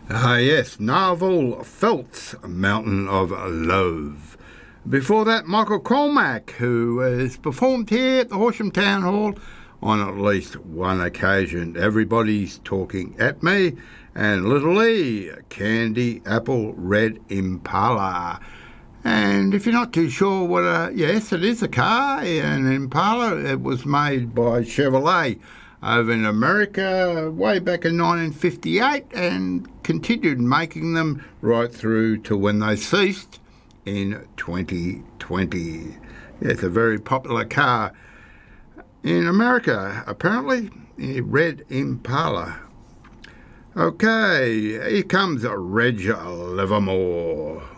Yes, Narvel Felt's Mountain of Love. Before that, Michael Cormack, who has performed here at the Horsham Town Hall on at least one occasion. Everybody's Talking at Me, and Little E, Candy Apple Red Impala. And if you're not too sure what yes, it is a car, an Impala. It was made by Chevrolet over in America way back in 1958 and continued making them right through to when they ceased in 2020. It's a very popular car in America, apparently, Red Impala. Okay, here comes Reg Livermore.